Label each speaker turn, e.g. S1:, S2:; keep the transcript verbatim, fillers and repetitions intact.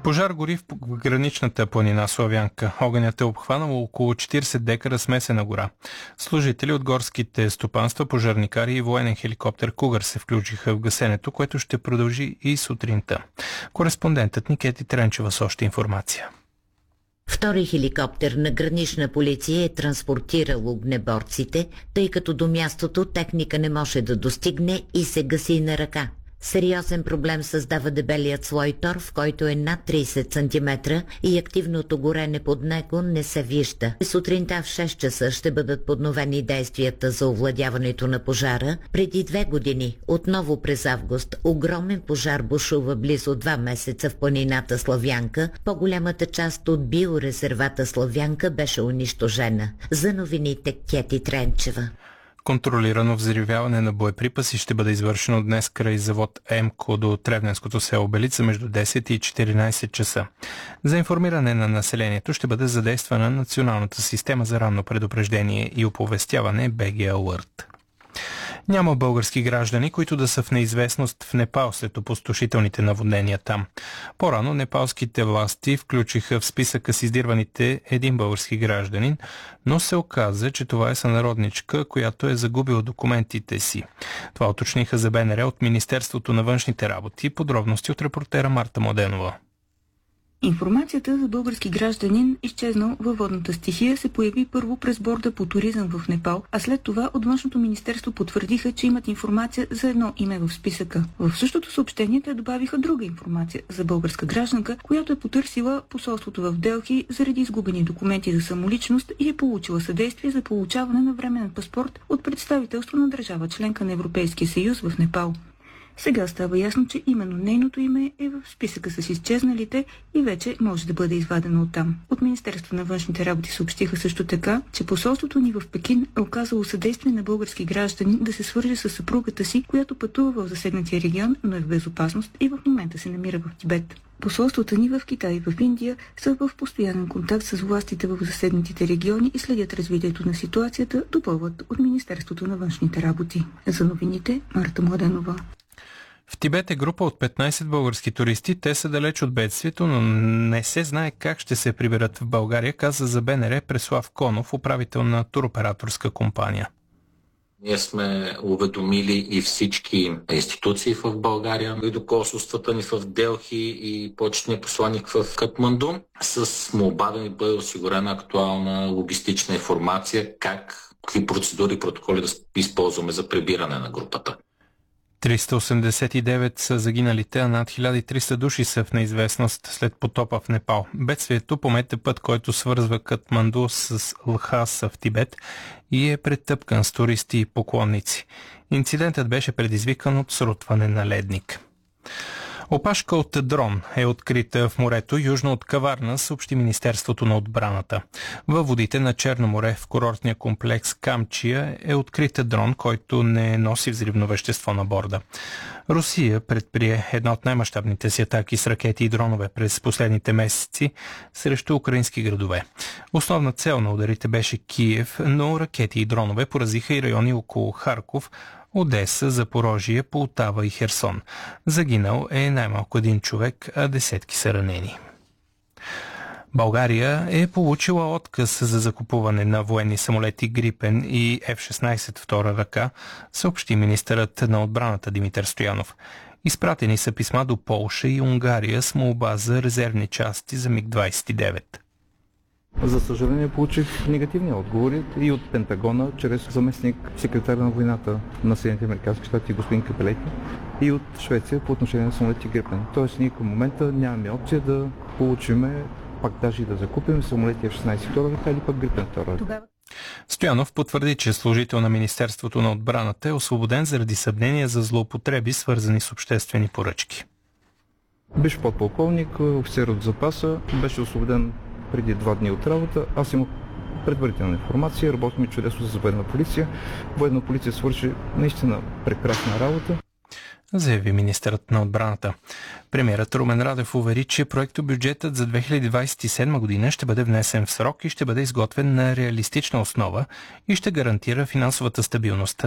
S1: Пожар гори в граничната планина Славянка. Огънят е обхванал около четирийсет декара смесена гора. Служители от горските стопанства, пожарникари и военен хеликоптер Кугър се включиха в гасенето, което ще продължи и сутринта. Кореспондентът ни Кети Тренчева с още информация.
S2: Втори хеликоптер на гранична полиция е транспортирал огнеборците, тъй като до мястото техника не може да достигне и се гаси на ръка. Сериозен проблем създава дебелият слой тор, в който е над трийсет сантиметра и активното горене под него не се вижда. Сутринта в шест часа ще бъдат подновени действията за овладяването на пожара. Преди две години, отново през август, огромен пожар бушува близо два месеца в планината Славянка. По-голямата част от биорезервата Славянка беше унищожена. За новините Кети Тренчева.
S1: Контролирано взривяване на боеприпаси ще бъде извършено днес край завод Емко до Тревненското село Белица между десет и четиринайсет часа. За информиране на населението ще бъде задействана националната система за ранно предупреждение и оповестяване би джи Alert. Няма български граждани, които да са в неизвестност в Непал след опустошителните наводнения там. По-рано непалските власти включиха в списъка с издирваните един български гражданин, но се оказа, че това е сънародничка, която е загубила документите си. Това уточниха за Б Н Р от Министерството на външните работи. Подробности от репортера Марта Младенова.
S3: Информацията за български гражданин, изчезнал във водната стихия, се появи първо през борда по туризъм в Непал, а след това от Външното министерство потвърдиха, че имат информация за едно име в списъка. В същото съобщение те добавиха друга информация за българска гражданка, която е потърсила посолството в Делхи заради изгубени документи за самоличност и е получила съдействие за получаване на временен паспорт от представителство на държава членка на Европейския съюз в Непал. Сега става ясно, че именно нейното име е в списъка с изчезналите и вече може да бъде извадено оттам. От Министерство на външните работи съобщиха също така, че посолството ни в Пекин е оказало съдействие на български граждани да се свърже с съпругата си, която пътува в засегнатия регион, но е в безопасност и в момента се намира в Тибет. Посолствата ни в Китай и в Индия са в постоянен контакт с властите в засегнатите региони и следят развитието на ситуацията, допълват от Министерството на външните работи. За новините Марта Младенова.
S1: В Тибет е група от петнайсет български туристи. Те са далеч от бедствието, но не се знае как ще се приберат в България, каза за Б Н Р Преслав Конов, управител на туроператорска компания.
S4: Ние сме уведомили и всички институции в България, и до консулствата ни в Делхи и почетния посланник в Катманду, с молба да ни бъде осигурена актуална логистична информация, как, какви процедури и протоколи да използваме за прибиране на групата.
S1: триста осемдесет и девет са загиналите, а над хиляда и триста души са в неизвестност след потопа в Непал. Бедствието помете път, който свързва Катманду с Лхаса в Тибет и е претъпкан с туристи и поклонници. Инцидентът беше предизвикан от срутване на ледник. Опашка от дрон е открита в морето южно от Каварна, съобщи Министерството на отбраната. Във водите на Черно море в курортния комплекс Камчия е открита дрон, който не носи взривно вещество на борда. Русия предприе една от най-мащабните си атаки с ракети и дронове през последните месеци срещу украински градове. Основна цел на ударите беше Киев, но ракети и дронове поразиха и райони около Харков, Одеса, Запорожие, Полтава и Херсон. Загинал е най-малко един човек, а десетки са ранени. България е получила отказ за закупуване на военни самолети Грипен и Ф шестнайсет втора ръка, съобщи министърът на отбраната Димитър Стоянов. Изпратени са писма до Полша и Унгария с молба за резервни части за Миг двайсет и девет.
S5: За съжаление получих негативни отговори и от Пентагона, чрез заместник секретар на войната на Съединените американски щати господин Капелети, и от Швеция по отношение на самолети Грипен. Тоест ние към момента нямаме опция да получиме, пак даже и да закупим самолети Ф шестнайсет втора ръка или пък Грипен втора ръка.
S1: Стоянов потвърди, че служител на Министерството на отбраната е освободен заради съмнения за злоупотреби, свързани с обществени поръчки.
S5: Биш подполковник, офицер от запаса, беше освободен преди два дни от работа. Аз имах предварителна информация, работим чудесно с военна полиция. Военна полиция свърши наистина прекрасна работа,
S1: заяви министърът на отбраната. Премиерът Румен Радев увери, че проектобюджетът за две хиляди двайсет и седма година ще бъде внесен в срок и ще бъде изготвен на реалистична основа и ще гарантира финансовата стабилност